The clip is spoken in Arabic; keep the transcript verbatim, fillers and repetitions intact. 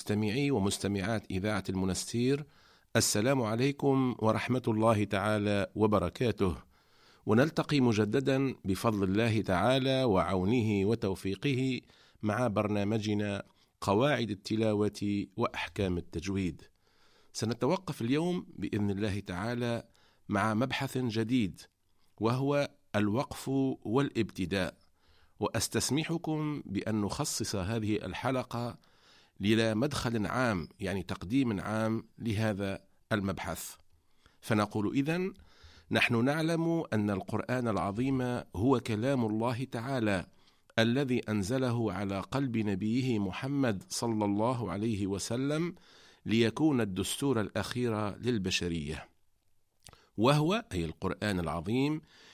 مستمعي ومستمعات إذاعة المنستير، السلام عليكم ورحمة الله تعالى وبركاته، ونلتقي مجددا بفضل الله تعالى وعونه وتوفيقه مع برنامجنا قواعد التلاوة وأحكام التجويد. سنتوقف اليوم بإذن الله تعالى مع مبحث جديد، وهو الوقف والابتداء، وأستسمحكم بأن نخصص هذه الحلقة إلى مدخل عام، يعني تقديم عام لهذا المبحث. فنقول إذن: نحن نعلم أن القرآن العظيم هو كلام الله تعالى الذي أنزله على قلب نبيه محمد صلى الله عليه وسلم ليكون الدستور الأخير للبشرية، وهو أي القرآن العظيم